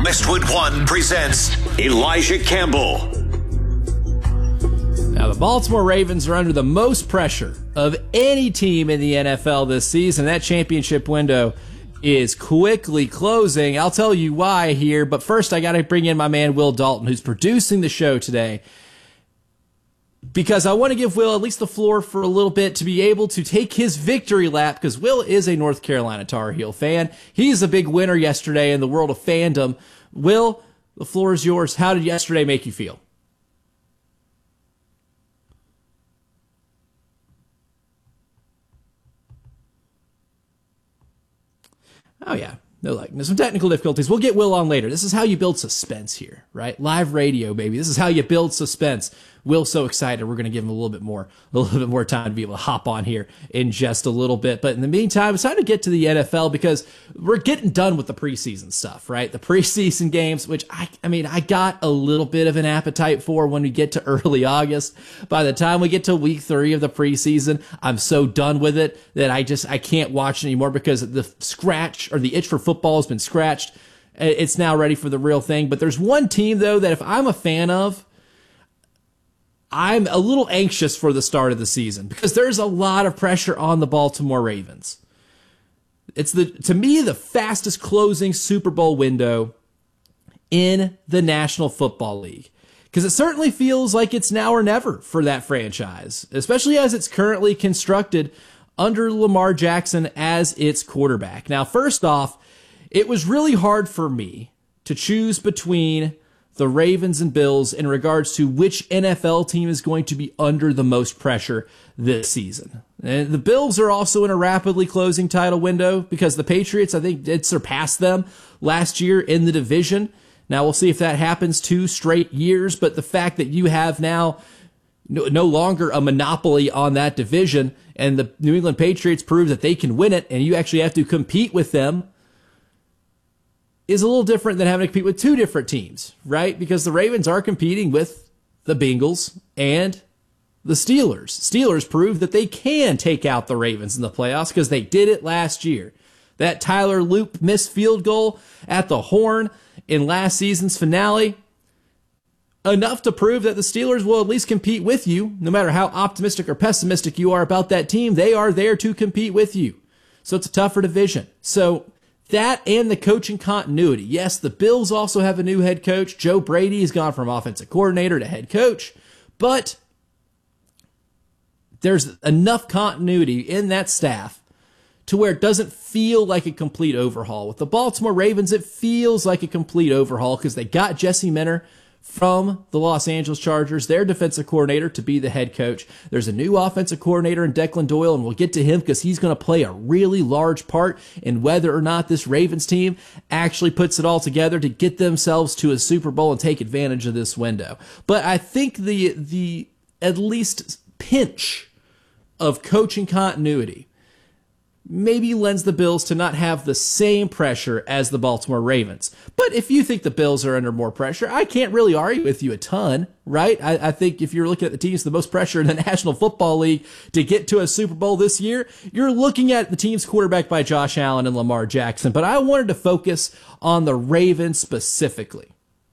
Westwood One presents Elijah Campbell. Now, the Baltimore Ravens are under the most pressure of any team in the NFL this season. That championship window is quickly closing. I'll tell you why here, but first I got to bring in my man Will Dalton, who's producing the show today, because I want to give Will at least the floor for a little bit to be able to take his victory lap, because Will is a North Carolina Tar Heel fan. He's a big winner yesterday in the world of fandom. Will, the floor is yours. How did yesterday make you feel? Oh, yeah. Some technical difficulties. We'll get Will on later. This is how you build suspense here, right? Live radio, baby. This is how you build suspense. Will's so excited. We're going to give him a little bit more time to be able to hop on here in just a little bit. But in the meantime, it's time to get to the NFL because we're getting done with the preseason stuff, right? The preseason games, which I got a little bit of an appetite for when we get to early August. By the time we get to week 3 of the preseason, I'm so done with it that I can't watch it anymore because the scratch or the itch for football has been scratched. It's now ready for the real thing. But there's one team, though, that if I'm a fan of, I'm a little anxious for the start of the season because there's a lot of pressure on the Baltimore Ravens. It's to me, the fastest closing Super Bowl window in the National Football League, because it certainly feels like it's now or never for that franchise, especially as it's currently constructed under Lamar Jackson as its quarterback. Now, first off, it was really hard for me to choose between the Ravens and Bills in regards to which NFL team is going to be under the most pressure this season. And the Bills are also in a rapidly closing title window because the Patriots, I think, did surpass them last year in the division. Now we'll see if that happens 2 straight years, but the fact that you have now no longer a monopoly on that division and the New England Patriots prove that they can win it and you actually have to compete with them is a little different than having to compete with 2 different teams, right? Because the Ravens are competing with the Bengals and the Steelers. Steelers proved that they can take out the Ravens in the playoffs because they did it last year. That Tyler Loop missed field goal at the horn in last season's finale, enough to prove that the Steelers will at least compete with you. No matter how optimistic or pessimistic you are about that team, they are there to compete with you. So it's a tougher division. So that and the coaching continuity. Yes, the Bills also have a new head coach. Joe Brady has gone from offensive coordinator to head coach, but there's enough continuity in that staff to where it doesn't feel like a complete overhaul. With the Baltimore Ravens, it feels like a complete overhaul because they got Jesse Minter from the Los Angeles Chargers, their defensive coordinator, to be the head coach. There's a new offensive coordinator in Declan Doyle, and we'll get to him because he's going to play a really large part in whether or not this Ravens team actually puts it all together to get themselves to a Super Bowl and take advantage of this window. But I think the at least pinch of coaching continuity maybe lends the Bills to not have the same pressure as the Baltimore Ravens. But if you think the Bills are under more pressure, I can't really argue with you a ton, right? I think if you're looking at the teams with the most pressure in the National Football League to get to a Super Bowl this year, you're looking at the teams quarterbacked by Josh Allen and Lamar Jackson. But I wanted to focus on the Ravens specifically.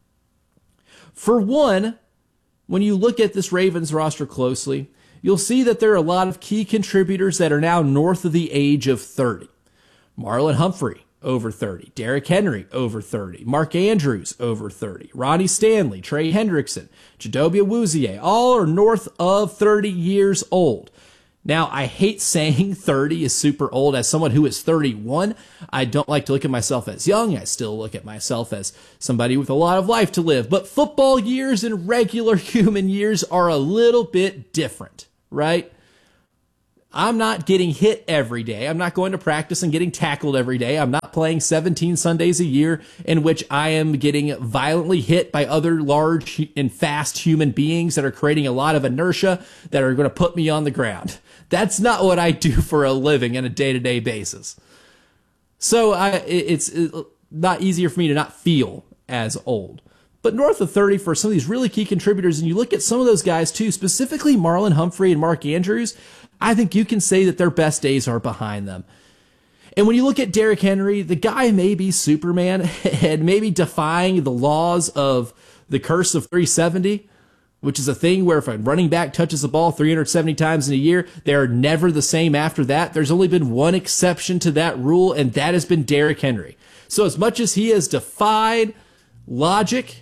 For one, when you look at this Ravens roster closely, you'll see that there are a lot of key contributors that are now north of the age of 30. Marlon Humphrey, over 30. Derrick Henry, over 30. Mark Andrews, over 30. Ronnie Stanley, Trey Hendrickson, Chidobe Awuzie, all are north of 30 years old. Now, I hate saying 30 is super old. As someone who is 31, I don't like to look at myself as young. I still look at myself as somebody with a lot of life to live. But football years and regular human years are a little bit different, right? I'm not getting hit every day. I'm not going to practice and getting tackled every day. I'm not playing 17 Sundays a year in which I am getting violently hit by other large and fast human beings that are creating a lot of inertia that are going to put me on the ground. That's not what I do for a living on a day-to-day basis. So it's not easier for me to not feel as old. But north of 30 for some of these really key contributors, and you look at some of those guys too, specifically Marlon Humphrey and Mark Andrews, I think you can say that their best days are behind them. And when you look at Derrick Henry, the guy may be Superman and maybe defying the laws of the curse of 370, which is a thing where if a running back touches the ball 370 times in a year, they're never the same after that. There's only been one exception to that rule, and that has been Derrick Henry. So as much as he has defied logic,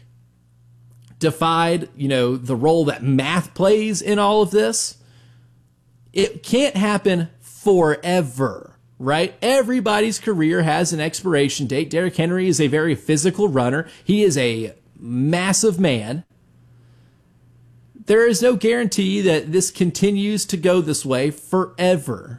defied, the role that math plays in all of this, it can't happen forever, right? Everybody's career has an expiration date. Derrick Henry is a very physical runner. He is a massive man. There is no guarantee that this continues to go this way forever.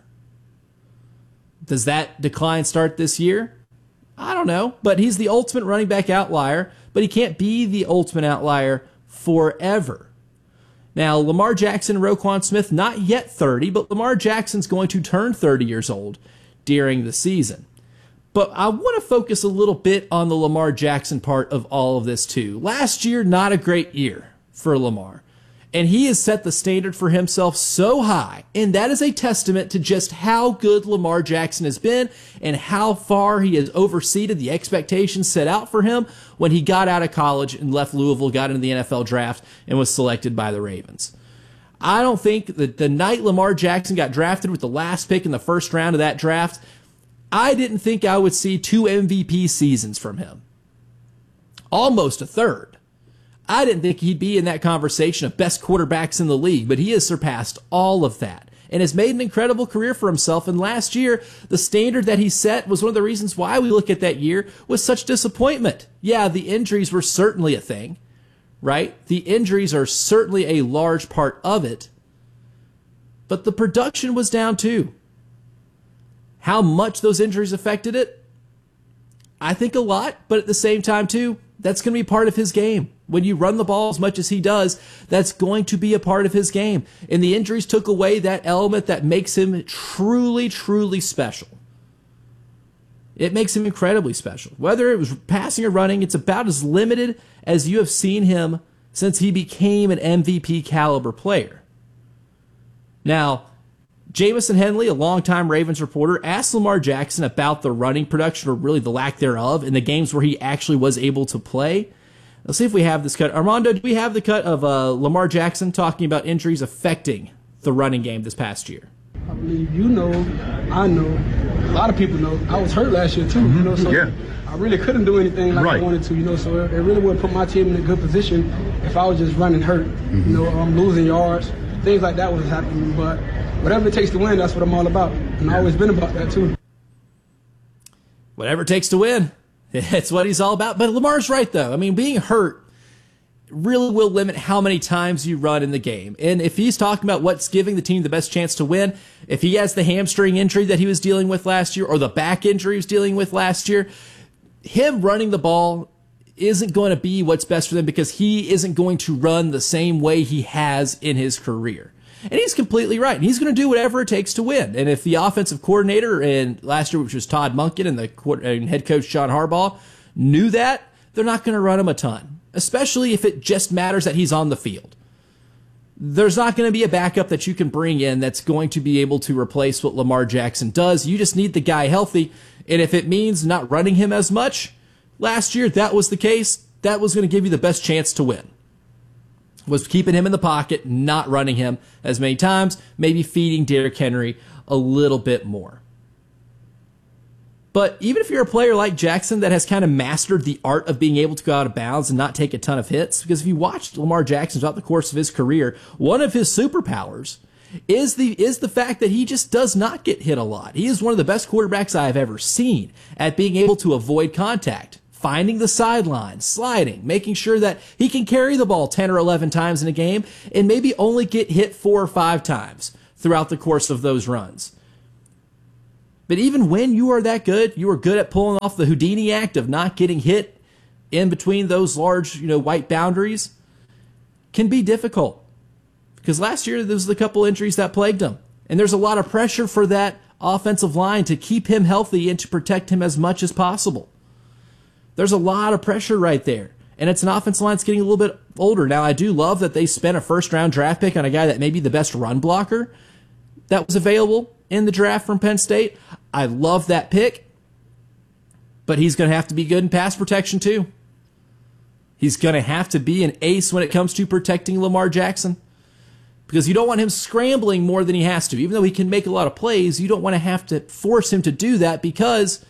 Does that decline start this year? I don't know, but he's the ultimate running back outlier, but he can't be the ultimate outlier forever. Now, Lamar Jackson and Roquan Smith, not yet 30, but Lamar Jackson's going to turn 30 years old during the season. But I want to focus a little bit on the Lamar Jackson part of all of this too. Last year, not a great year for Lamar. And he has set the standard for himself so high, and that is a testament to just how good Lamar Jackson has been and how far he has overseeded the expectations set out for him when he got out of college and left Louisville, got into the NFL draft, and was selected by the Ravens. I don't think that the night Lamar Jackson got drafted with the last pick in the first round of that draft, I didn't think I would see 2 MVP seasons from him. Almost a third. I didn't think he'd be in that conversation of best quarterbacks in the league, but he has surpassed all of that and has made an incredible career for himself. And last year, the standard that he set was one of the reasons why we look at that year with such disappointment. Yeah, the injuries were certainly a thing, right? The injuries are certainly a large part of it, but the production was down too. How much those injuries affected it? I think a lot, but at the same time too, that's going to be part of his game. When you run the ball as much as he does, that's going to be a part of his game. And the injuries took away that element that makes him truly, truly special. It makes him incredibly special. Whether it was passing or running, it's about as limited as you have seen him since he became an MVP caliber player. Now, Jamison Henley, a longtime Ravens reporter, asked Lamar Jackson about the running production, or really the lack thereof, in the games where he actually was able to play. Let's see if we have this cut. Armando, do we have the cut of Lamar Jackson talking about injuries affecting the running game this past year? I believe I know, a lot of people know. I was hurt last year too, so yeah. I really couldn't do anything like I wanted to, so it really would put my team in a good position if I was just running hurt. I'm losing yards, things like that was happening. But whatever it takes to win, that's what I'm all about, and I've always been about that too. Whatever it takes to win. That's what he's all about. But Lamar's right, though. I mean, being hurt really will limit how many times you run in the game. And if he's talking about what's giving the team the best chance to win, if he has the hamstring injury that he was dealing with last year or the back injury he was dealing with last year, him running the ball isn't going to be what's best for them because he isn't going to run the same way he has in his career. And he's completely right. He's going to do whatever it takes to win. And if the offensive coordinator in last year, which was Todd Monken, and head coach John Harbaugh, knew that, they're not going to run him a ton, especially if it just matters that he's on the field. There's not going to be a backup that you can bring in that's going to be able to replace what Lamar Jackson does. You just need the guy healthy. And if it means not running him as much, last year that was the case. That was going to give you the best chance to win. Was keeping him in the pocket, not running him as many times, maybe feeding Derrick Henry a little bit more. But even if you're a player like Jackson that has kind of mastered the art of being able to go out of bounds and not take a ton of hits, because if you watched Lamar Jackson throughout the course of his career, one of his superpowers is the fact that he just does not get hit a lot. He is one of the best quarterbacks I've ever seen at being able to avoid contact, finding the sideline, sliding, making sure that he can carry the ball 10 or 11 times in a game and maybe only get hit 4 or 5 times throughout the course of those runs. But even when you are that good, you are good at pulling off the Houdini act of not getting hit in between those large, white boundaries, can be difficult. Because last year there was a couple injuries that plagued him. And there's a lot of pressure for that offensive line to keep him healthy and to protect him as much as possible. There's a lot of pressure right there. And it's an offensive line that's getting a little bit older. Now, I do love that they spent a first-round draft pick on a guy that may be the best run blocker that was available in the draft from Penn State. I love that pick, but he's going to have to be good in pass protection too. He's going to have to be an ace when it comes to protecting Lamar Jackson, because you don't want him scrambling more than he has to. Even though he can make a lot of plays, you don't want to have to force him to do that, because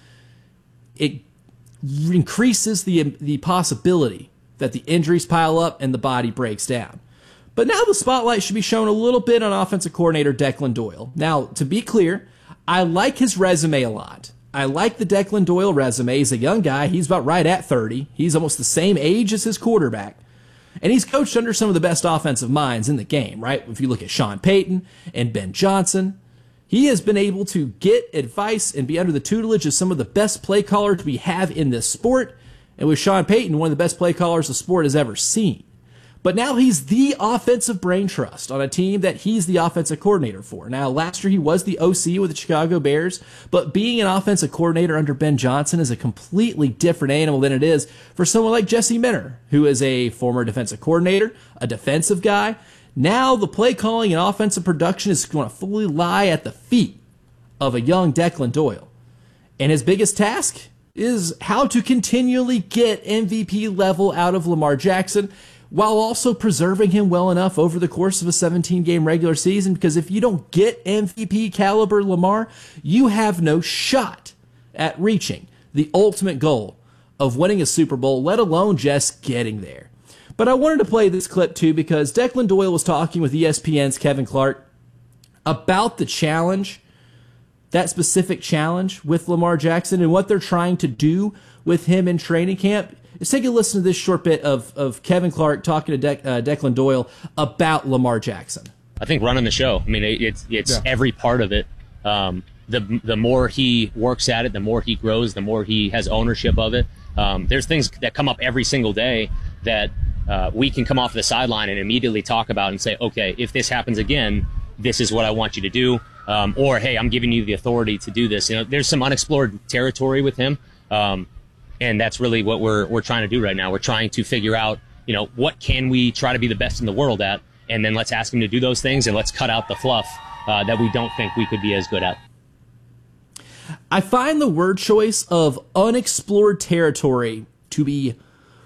it increases the possibility that the injuries pile up and the body breaks down. But now the spotlight should be shown a little bit on offensive coordinator Declan Doyle. Now, to be clear, I like his resume a lot. I like the Declan Doyle resume. He's a young guy. He's about right at 30. He's almost the same age as his quarterback. And he's coached under some of the best offensive minds in the game, right? If you look at Sean Payton and Ben Johnson, he has been able to get advice and be under the tutelage of some of the best play callers we have in this sport. And with Sean Payton, one of the best play callers the sport has ever seen. But now he's the offensive brain trust on a team that he's the offensive coordinator for. Now, last year he was the OC with the Chicago Bears, but being an offensive coordinator under Ben Johnson is a completely different animal than it is for someone like Jesse Minter, who is a former defensive coordinator, a defensive guy. Now the play calling and offensive production is going to fully lie at the feet of a young Declan Doyle. And his biggest task is how to continually get MVP level out of Lamar Jackson, while also preserving him well enough over the course of a 17-game regular season, because if you don't get MVP caliber Lamar, you have no shot at reaching the ultimate goal of winning a Super Bowl, let alone just getting there. But I wanted to play this clip too, because Declan Doyle was talking with ESPN's Kevin Clark about the challenge, that specific challenge with Lamar Jackson and what they're trying to do with him in training camp. Let's take a listen to this short bit of Kevin Clark talking to Declan Doyle about Lamar Jackson. I think running the show. I mean, it's every part of it. The more he works at it, the more he grows, the more he has ownership of it. There's things that come up every single day that we can come off the sideline and immediately talk about and say, okay, if this happens again, this is what I want you to do. Or, hey, I'm giving you the authority to do this. You know, there's some unexplored territory with him. And that's really what we're trying to do right now. We're trying to figure out, you know, what can we try to be the best in the world at, and then let's ask him to do those things, and let's cut out the fluff that we don't think we could be as good at. I find the word choice of unexplored territory to be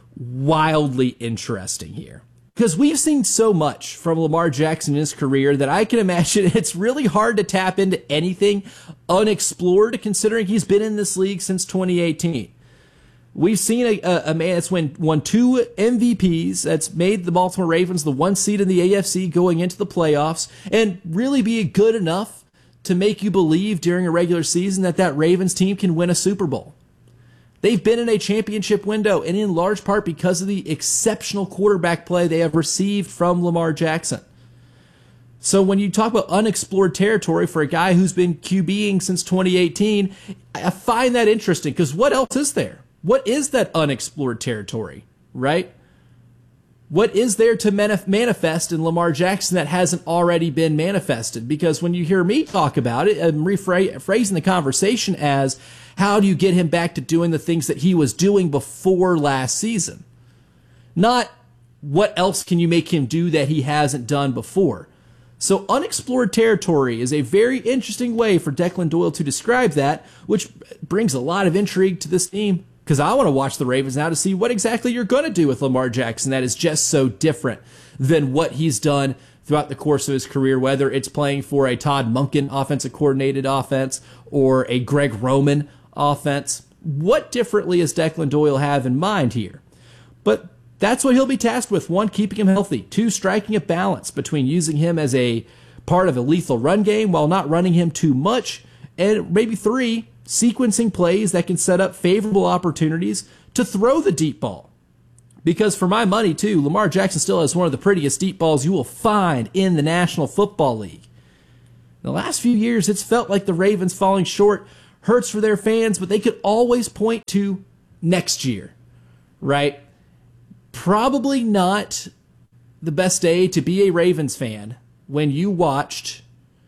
wildly interesting here, because we've seen so much from Lamar Jackson in his career that I can imagine it's really hard to tap into anything unexplored, considering he's been in this league since 2018. We've seen a man that's won 2 MVPs, that's made the Baltimore Ravens the 1 seed in the AFC going into the playoffs, and really be good enough to make you believe during a regular season that Ravens team can win a Super Bowl. They've been in a championship window, and in large part because of the exceptional quarterback play they have received from Lamar Jackson. So when you talk about unexplored territory for a guy who's been QBing since 2018, I find that interesting, because what else is there? What is that unexplored territory, right? What is there to manifest in Lamar Jackson that hasn't already been manifested? Because when you hear me talk about it, I'm rephrasing the conversation as, how do you get him back to doing the things that he was doing before last season? Not what else can you make him do that he hasn't done before? So unexplored territory is a very interesting way for Declan Doyle to describe that, which brings a lot of intrigue to this team, because I want to watch the Ravens now to see what exactly you're going to do with Lamar Jackson that is just so different than what he's done throughout the course of his career, whether it's playing for a Todd Monken offensive coordinated offense or a Greg Roman offense. What differently does Declan Doyle have in mind here? But that's what he'll be tasked with. 1, keeping him healthy. 2, striking a balance between using him as a part of a lethal run game while not running him too much. And maybe 3, sequencing plays that can set up favorable opportunities to throw the deep ball. Because for my money, too, Lamar Jackson still has one of the prettiest deep balls you will find in the National Football League. In the last few years, it's felt like the Ravens falling short hurts for their fans, but they could always point to next year, right? Probably not the best day to be a Ravens fan when you watched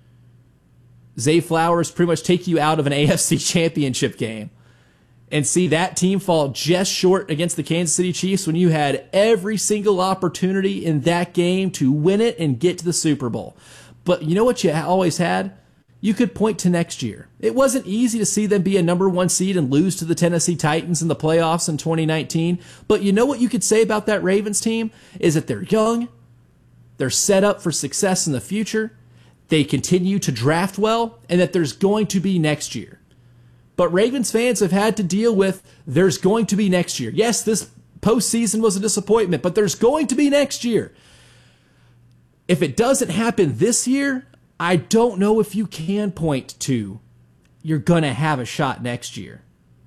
Zay Flowers pretty much take you out of an AFC championship game and see that team fall just short against the Kansas City Chiefs when you had every single opportunity in that game to win it and get to the Super Bowl. But you know what you always had? you could point to next year. It wasn't easy to see them be a number 1 seed and lose to the Tennessee Titans in the playoffs in 2019. But you know what you could say about that Ravens team is that they're young, they're set up for success in the future, they continue to draft well, and that there's going to be next year. But Ravens fans have had to deal with there's going to be next year. Yes, this postseason was a disappointment, but there's going to be next year. If it doesn't happen this year, I don't know if you can point to you're going to have a shot next year.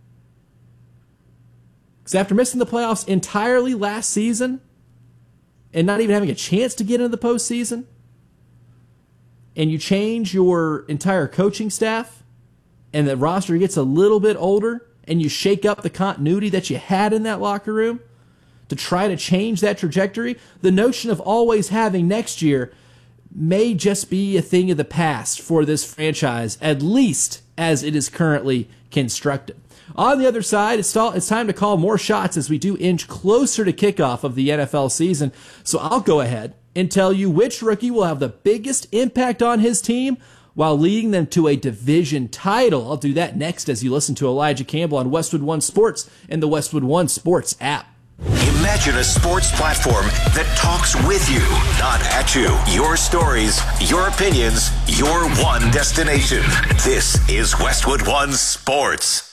Because after missing the playoffs entirely last season and not even having a chance to get into the postseason, and you change your entire coaching staff and the roster gets a little bit older and you shake up the continuity that you had in that locker room to try to change that trajectory, the notion of always having next year may just be a thing of the past for this franchise, at least as it is currently constructed. On the other side, it's time to call more shots as we do inch closer to kickoff of the NFL season. So I'll go ahead and tell you which rookie will have the biggest impact on his team while leading them to a division title. I'll do that next as you listen to Elijah Campbell on Westwood One Sports and the Westwood One Sports app. Imagine a sports platform that talks with you, not at you. Your stories, your opinions, your one destination. This is Westwood One Sports.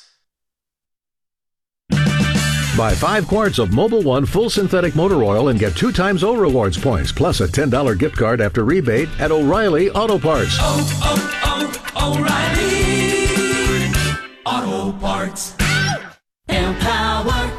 Buy 5 quarts of Mobil 1 full synthetic motor oil and get 2 times O Rewards points, plus a $10 gift card after rebate at O'Reilly Auto Parts. O'Reilly Auto Parts. Empower.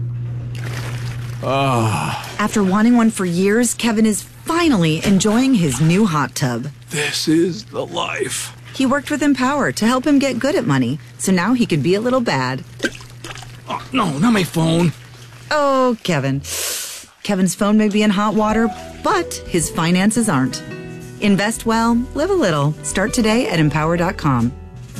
After wanting one for years, Kevin is finally enjoying his new hot tub. This is the life. He worked with Empower to help him get good at money, so now he can be a little bad. Oh, no, not my phone. Oh, Kevin. Kevin's phone may be in hot water, but his finances aren't. Invest well, live a little. Start today at Empower.com.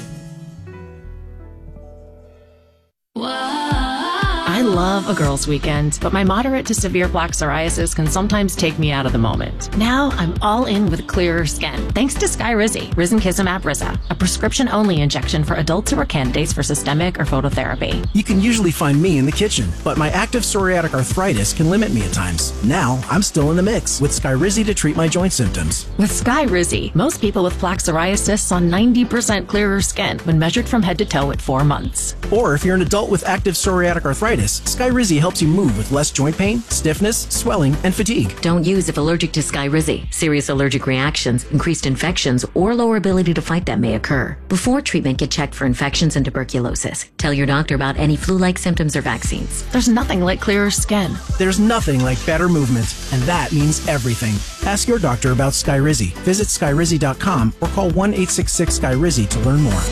I love a girls' weekend, but my moderate to severe plaque psoriasis can sometimes take me out of the moment. Now I'm all in with clearer skin, thanks to Skyrizi, Risankizumab Riza, a prescription-only injection for adults who are candidates for systemic or phototherapy. You can usually find me in the kitchen, but my active psoriatic arthritis can limit me at times. Now I'm still in the mix with Skyrizi to treat my joint symptoms. With Skyrizi, most people with plaque psoriasis saw 90% clearer skin when measured from head to toe at 4 months. Or if you're an adult with active psoriatic arthritis, Skyrizi helps you move with less joint pain, stiffness, swelling, and fatigue. Don't use if allergic to Skyrizi. Serious allergic reactions, increased infections, or lower ability to fight them may occur. Before treatment, get checked for infections and tuberculosis. Tell your doctor about any flu-like symptoms or vaccines. There's nothing like clearer skin. There's nothing like better movement, and that means everything. Ask your doctor about Skyrizi. Visit Skyrizi.com or call 1-866-SKYRIZI to learn more.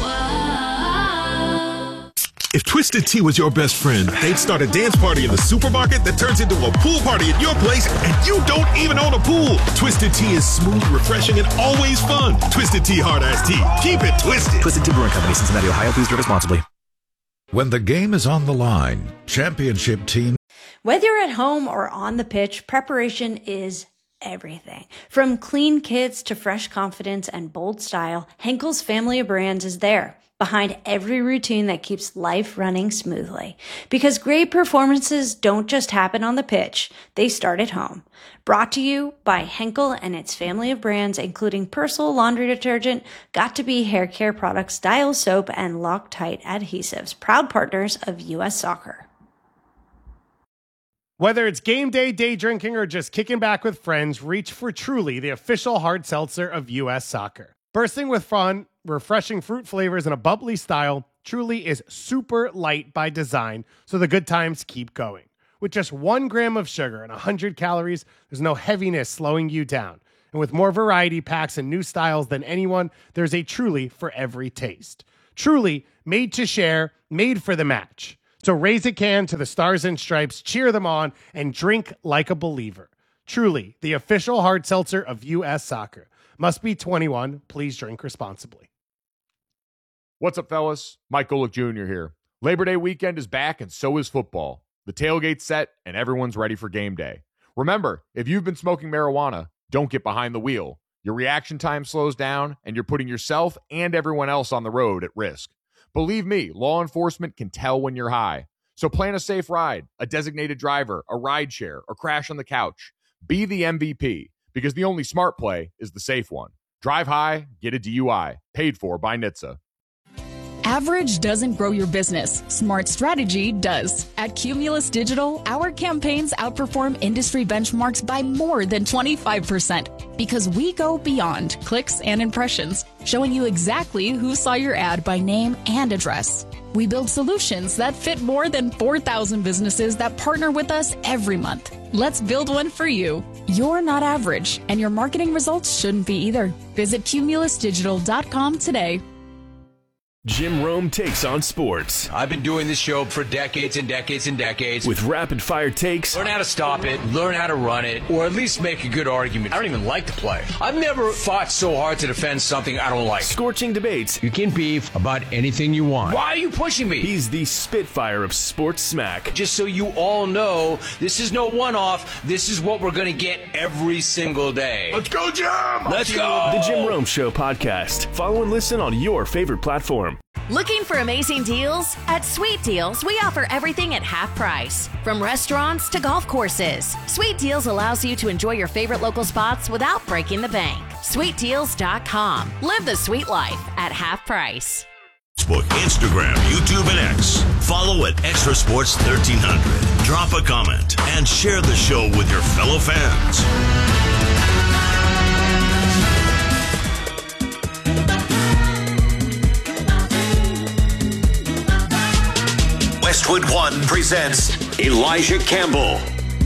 If Twisted Tea was your best friend, they'd start a dance party in the supermarket that turns into a pool party at your place, and you don't even own a pool. Twisted Tea is smooth, refreshing, and always fun. Twisted Tea Hard Iced Tea. Keep it twisted. Twisted Tea Brewing Company, Cincinnati, Ohio. Please drink responsibly. When the game is on the line, championship team. Whether you're at home or on the pitch, preparation is everything. From clean kits to fresh confidence and bold style, Henkel's family of brands is there, behind every routine that keeps life running smoothly. Because great performances don't just happen on the pitch, they start at home. Brought to you by Henkel and its family of brands, including Persil laundry detergent, Got2b hair care products, Dial soap, and Loctite adhesives, proud partners of U.S. Soccer. Whether it's game day, day drinking, or just kicking back with friends, reach for Truly, the official hard seltzer of U.S. Soccer. Bursting with fun, refreshing fruit flavors, and a bubbly style, Truly is super light by design, so the good times keep going. With just 1 gram of sugar and 100 calories, there's no heaviness slowing you down. And with more variety packs and new styles than anyone, there's a Truly for every taste. Truly, made to share, made for the match. So raise a can to the Stars and Stripes, cheer them on, and drink like a believer. Truly, the official hard seltzer of U.S. Soccer. Must be 21. Please drink responsibly. What's up, fellas? Mike Golick Jr. here. Labor Day weekend is back, and so is football. The tailgate's set, and everyone's ready for game day. Remember, if you've been smoking marijuana, don't get behind the wheel. Your reaction time slows down, and you're putting yourself and everyone else on the road at risk. Believe me, law enforcement can tell when you're high. So plan a safe ride, a designated driver, a ride share, or crash on the couch. Be the MVP, because the only smart play is the safe one. Drive high, get a DUI. Paid for by NHTSA. Average doesn't grow your business. Smart strategy does. At Cumulus Digital, our campaigns outperform industry benchmarks by more than 25% because we go beyond clicks and impressions, showing you exactly who saw your ad by name and address. We build solutions that fit more than 4,000 businesses that partner with us every month. Let's build one for you. You're not average, and your marketing results shouldn't be either. Visit cumulusdigital.com today. Jim Rome takes on sports. I've been doing this show for decades and decades and decades. With rapid-fire takes. Learn how to stop it, learn how to run it, or at least make a good argument. I don't even like the play. I've never fought so hard to defend something I don't like. Scorching debates. You can beef about anything you want. Why are you pushing me? He's the Spitfire of sports smack. Just so you all know, this is no one-off. This is what we're going to get every single day. Let's go, Jim! Let's go! The Jim Rome Show podcast. Follow and listen on your favorite platform. Looking for amazing deals? At Sweet Deals, we offer everything at half price. From restaurants to golf courses, Sweet Deals allows you to enjoy your favorite local spots without breaking the bank. SweetDeals.com. Live the sweet life at half price. Facebook, Instagram, YouTube, and X. Follow at Extra Sports 1300. Drop a comment and share the show with your fellow fans. Westwood One presents Elijah Campbell.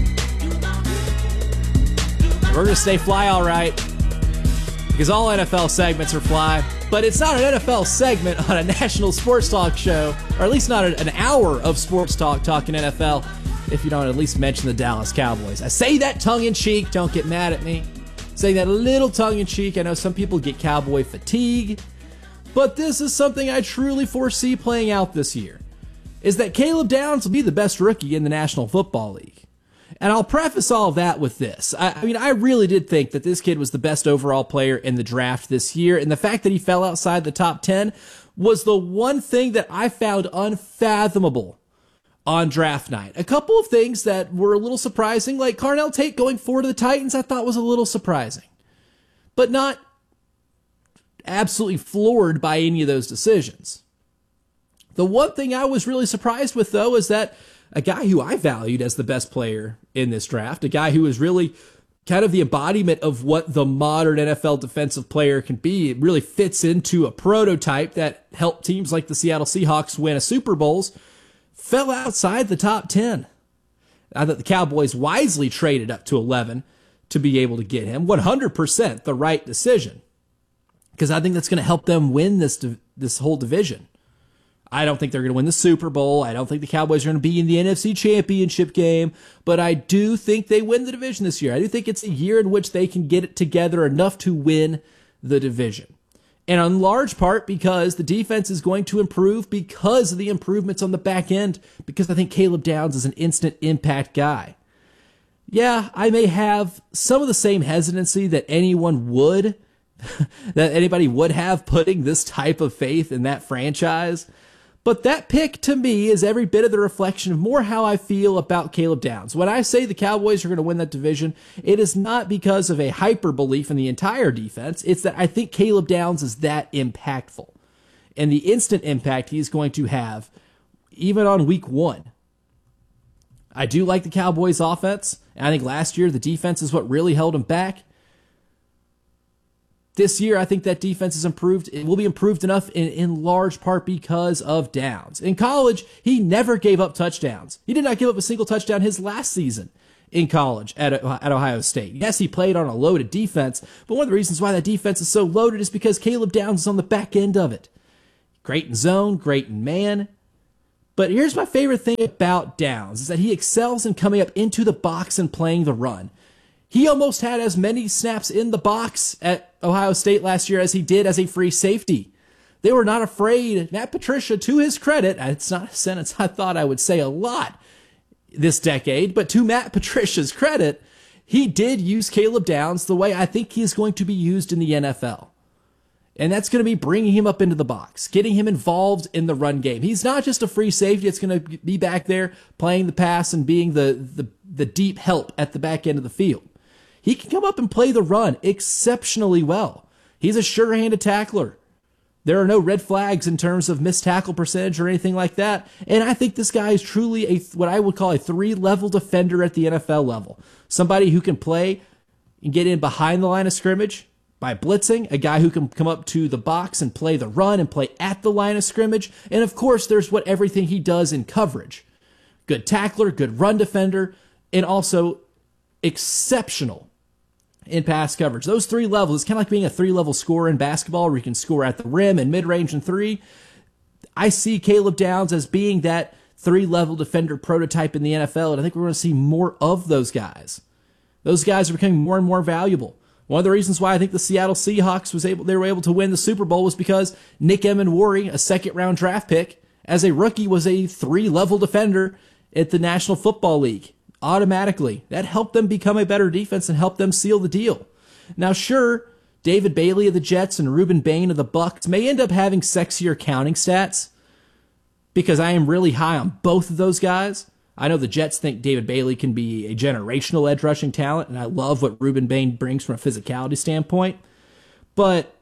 We're going to stay fly all right, because all NFL segments are fly, but it's not an NFL segment on a national sports talk show, or at least not an hour of sports talk talking NFL, if you don't at least mention the Dallas Cowboys. I say that tongue-in-cheek, don't get mad at me. Say that a little tongue-in-cheek. I know some people get Cowboy fatigue, but this is something I truly foresee playing out this year, is that Caleb Downs will be the best rookie in the National Football League. And I'll preface all of that with this. I mean, I really did think that this kid was the best overall player in the draft this year, and the fact that he fell outside the top 10 was the one thing that I found unfathomable on draft night. A couple of things that were a little surprising, like Carnell Tate going forward to the Titans, I thought was a little surprising, but not absolutely floored by any of those decisions. The one thing I was really surprised with, though, is that a guy who I valued as the best player in this draft, a guy who is really kind of the embodiment of what the modern NFL defensive player can be, it really fits into a prototype that helped teams like the Seattle Seahawks win a Super Bowls, fell outside the top 10. I thought the Cowboys wisely traded up to 11 to be able to get him. 100% the right decision, because I think that's going to help them win this whole division. I don't think they're going to win the Super Bowl. I don't think the Cowboys are going to be in the NFC Championship game, but I do think they win the division this year. I do think it's a year in which they can get it together enough to win the division. And in large part because the defense is going to improve because of the improvements on the back end, because I think Caleb Downs is an instant impact guy. Yeah, I may have some of the same hesitancy that anybody would have putting this type of faith in that franchise. But that pick, to me, is every bit of the reflection of more how I feel about Caleb Downs. When I say the Cowboys are going to win that division, it is not because of a hyper belief in the entire defense. It's that I think Caleb Downs is that impactful. And the instant impact he's going to have, even on week 1. I do like the Cowboys' offense. And I think last year the defense is what really held them back. This year, I think that defense is improved. It will be improved enough in large part because of Downs. In college, he never gave up touchdowns. He did not give up a single touchdown his last season in college at Ohio State. Yes, he played on a loaded defense, but one of the reasons why that defense is so loaded is because Caleb Downs is on the back end of it. Great in zone, great in man. But here's my favorite thing about Downs, is that he excels in coming up into the box and playing the run. He almost had as many snaps in the box at Ohio State last year as he did as a free safety. They were not afraid. Matt Patricia, to his credit, it's not a sentence I thought I would say a lot this decade, but to Matt Patricia's credit, he did use Caleb Downs the way I think he's going to be used in the NFL. And that's going to be bringing him up into the box, getting him involved in the run game. He's not just a free safety. It's going to be back there playing the pass and being the deep help at the back end of the field. He can come up and play the run exceptionally well. He's a sure-handed tackler. There are no red flags in terms of missed tackle percentage or anything like that. And I think this guy is truly what I would call a 3-level defender at the NFL level. Somebody who can play and get in behind the line of scrimmage by blitzing, a guy who can come up to the box and play the run and play at the line of scrimmage. And of course, there's everything he does in coverage. Good tackler, good run defender, and also exceptional in pass coverage. Those 3 levels, it's kind of like being a 3-level scorer in basketball where you can score at the rim and mid-range and 3. I see Caleb Downs as being that 3-level defender prototype in the NFL, and I think we're going to see more of those guys. Those guys are becoming more and more valuable. One of the reasons why I think the Seattle Seahawks were able to win the Super Bowl was because Nick Emenwari, a second-round draft pick, as a rookie was a 3-level defender at the National Football League. Automatically. That helped them become a better defense and helped them seal the deal. Now, sure, David Bailey of the Jets and Reuben Bain of the Bucs may end up having sexier counting stats because I am really high on both of those guys. I know the Jets think David Bailey can be a generational edge rushing talent, and I love what Reuben Bain brings from a physicality standpoint. But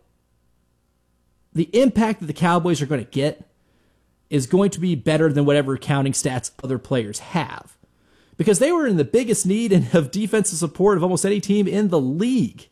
the impact that the Cowboys are going to get is going to be better than whatever counting stats other players have. Because they were in the biggest need of defensive support of almost any team in the league.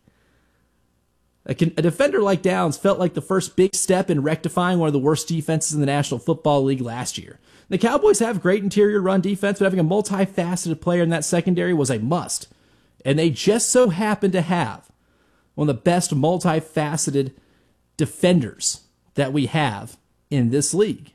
A defender like Downs felt like the first big step in rectifying one of the worst defenses in the National Football League last year. The Cowboys have great interior run defense, but having a multifaceted player in that secondary was a must. And they just so happen to have one of the best multifaceted defenders that we have in this league.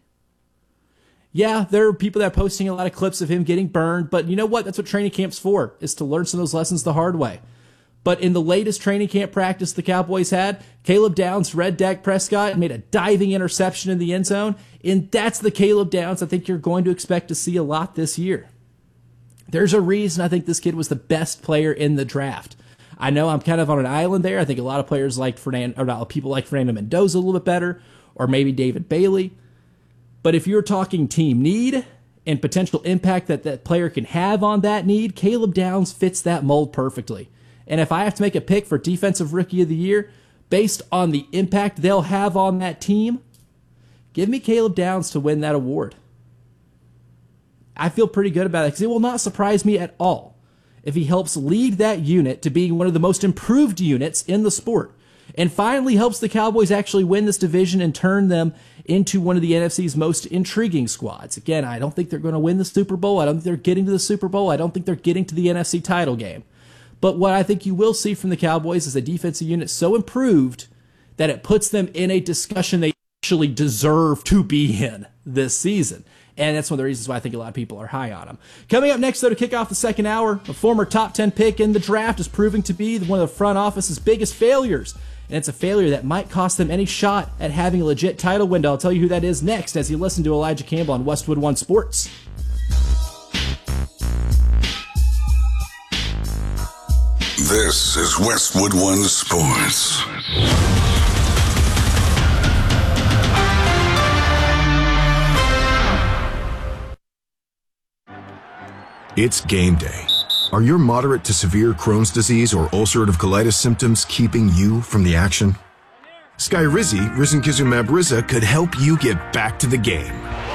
Yeah, there are people that are posting a lot of clips of him getting burned, but you know what? That's what training camp's for, is to learn some of those lessons the hard way. But in the latest training camp practice the Cowboys had, Caleb Downs read Dak Prescott and made a diving interception in the end zone, and that's the Caleb Downs I think you're going to expect to see a lot this year. There's a reason I think this kid was the best player in the draft. I know I'm kind of on an island there. I think a lot of players like people like Fernando Mendoza a little bit better, or maybe David Bailey. But if you're talking team need and potential impact that player can have on that need, Caleb Downs fits that mold perfectly. And if I have to make a pick for Defensive Rookie of the Year based on the impact they'll have on that team, give me Caleb Downs to win that award. I feel pretty good about it because it will not surprise me at all if he helps lead that unit to being one of the most improved units in the sport and finally helps the Cowboys actually win this division and turn them into one of the NFC's most intriguing squads. Again, I don't think they're going to win the Super Bowl. I don't think they're getting to the Super Bowl. I don't think they're getting to the NFC title game. But what I think you will see from the Cowboys is a defensive unit so improved that it puts them in a discussion they actually deserve to be in this season. And that's one of the reasons why I think a lot of people are high on him. Coming up next, though, to kick off the second hour, a former top 10 pick in the draft is proving to be one of the front office's biggest failures. And it's a failure that might cost them any shot at having a legit title window. I'll tell you who that is next as you listen to Elijah Campbell on Westwood One Sports. This is Westwood One Sports. It's game day. Are your moderate to severe Crohn's disease or ulcerative colitis symptoms keeping you from the action? Skyrizi, risankizumab Riza, could help you get back to the game.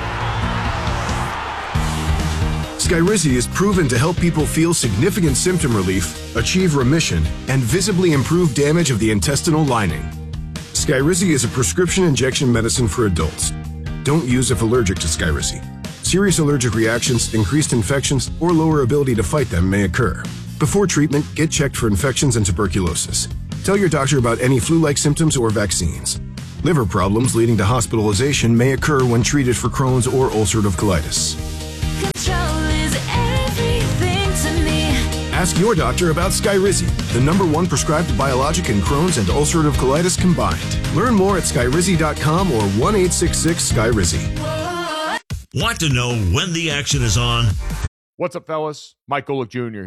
Skyrizi is proven to help people feel significant symptom relief, achieve remission, and visibly improve damage of the intestinal lining. Skyrizi is a prescription injection medicine for adults. Don't use if allergic to Skyrizi. Serious allergic reactions, increased infections, or lower ability to fight them may occur. Before treatment, get checked for infections and tuberculosis. Tell your doctor about any flu-like symptoms or vaccines. Liver problems leading to hospitalization may occur when treated for Crohn's or ulcerative colitis. Control is everything to me. Ask your doctor about Skyrizi, the #1 prescribed biologic in Crohn's and ulcerative colitis combined. Learn more at skyrizi.com or 1-866-SKYRIZI. Want to know when the action is on? What's up, fellas? Mike Golick Jr. here.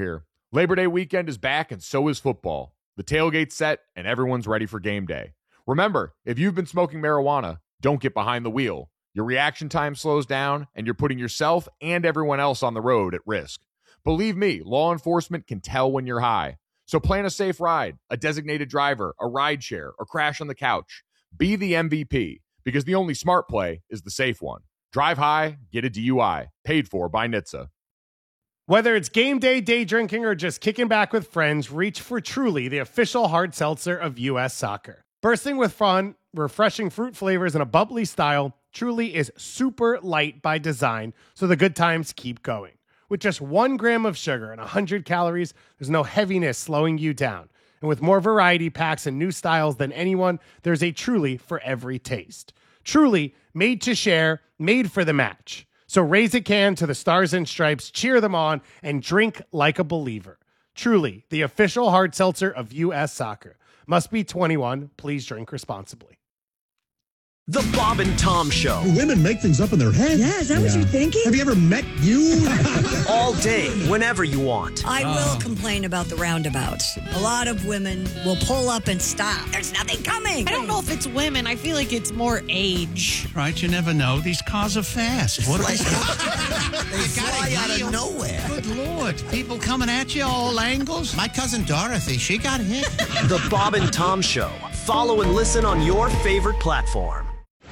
Labor Day weekend is back, and so is football. The tailgate's set, and everyone's ready for game day. Remember, if you've been smoking marijuana, don't get behind the wheel. Your reaction time slows down, and you're putting yourself and everyone else on the road at risk. Believe me, law enforcement can tell when you're high. So plan a safe ride, a designated driver, a ride share, or crash on the couch. Be the MVP, because the only smart play is the safe one. Drive high, get a DUI. Paid for by NHTSA. Whether it's game day, day drinking, or just kicking back with friends, reach for Truly, the official hard seltzer of U.S. Soccer. Bursting with fun, refreshing fruit flavors, and a bubbly style, Truly is super light by design, so the good times keep going. With just 1 gram of sugar and 100 calories, there's no heaviness slowing you down. And with more variety packs and new styles than anyone, there's a Truly for every taste. Truly, made to share, made for the match. So raise a can to the Stars and Stripes, cheer them on, and drink like a believer. Truly, the official hard seltzer of U.S. Soccer. Must be 21. Please drink responsibly. The Bob and Tom Show. Do women make things up in their head? Yeah, is that what you're thinking? Have you ever met you? All day, whenever you want. I will complain about the roundabouts. A lot of women will pull up and stop. There's nothing coming. I don't know if it's women. I feel like it's more age. Right, you never know. These cars are fast. What are they? They fly out of nowhere. Good Lord. People coming at you all angles. My cousin Dorothy, she got hit. The Bob and Tom Show. Follow and listen on your favorite platform.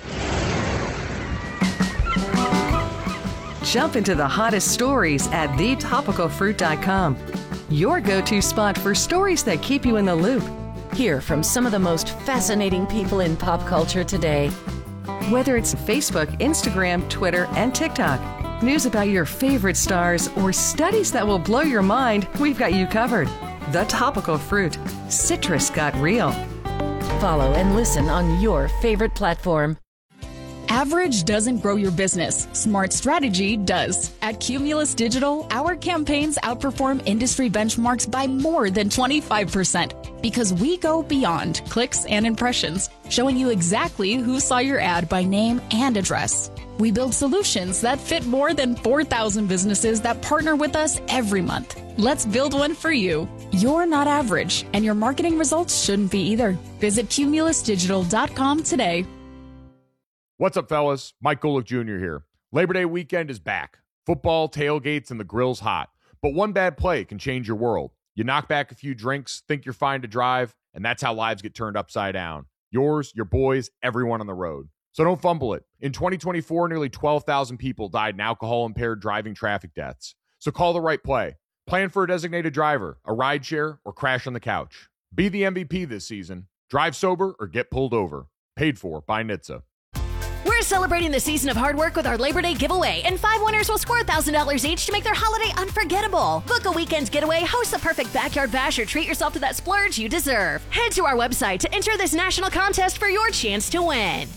Jump into the hottest stories at thetopicalfruit.com. Your go-to spot for stories that keep you in the loop. Hear from some of the most fascinating people in pop culture today. Whether it's Facebook, Instagram, Twitter, and TikTok, news about your favorite stars, or studies that will blow your mind, we've got you covered. The Topical Fruit. Citrus got real. Follow and listen on your favorite platform. Average doesn't grow your business. Smart strategy does. At Cumulus Digital, our campaigns outperform industry benchmarks by more than 25% because we go beyond clicks and impressions, showing you exactly who saw your ad by name and address. We build solutions that fit more than 4,000 businesses that partner with us every month. Let's build one for you. You're not average, and your marketing results shouldn't be either. Visit cumulusdigital.com today. What's up, fellas? Mike Golick Jr. here. Labor Day weekend is back. Football, tailgates, and the grill's hot. But one bad play can change your world. You knock back a few drinks, think you're fine to drive, and that's how lives get turned upside down. Yours, your boys, everyone on the road. So don't fumble it. In 2024, nearly 12,000 people died in alcohol-impaired driving traffic deaths. So call the right play. Plan for a designated driver, a ride share, or crash on the couch. Be the MVP this season. Drive sober or get pulled over. Paid for by NHTSA. We're celebrating the season of hard work with our Labor Day giveaway, and 5 winners will score $1,000 each to make their holiday unforgettable. Book a weekend getaway, host the perfect backyard bash, or treat yourself to that splurge you deserve. Head to our website to enter this national contest for your chance to win.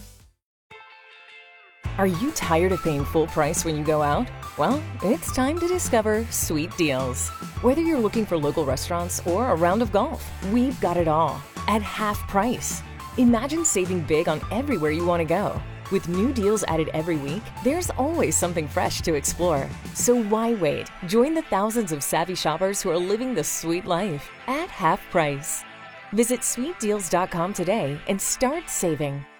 Are you tired of paying full price when you go out? Well, it's time to discover Sweet Deals. Whether you're looking for local restaurants or a round of golf, we've got it all at half price. Imagine saving big on everywhere you want to go. With new deals added every week, there's always something fresh to explore. So why wait? Join the thousands of savvy shoppers who are living the sweet life at half price. Visit sweetdeals.com today and start saving.